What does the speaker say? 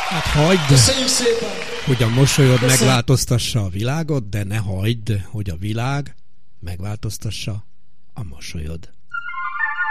Hát hagyd, Köszönjük szépen! hogy a mosolyod megváltoztassa a világot, de ne hagyd, hogy a világ megváltoztassa a mosolyod.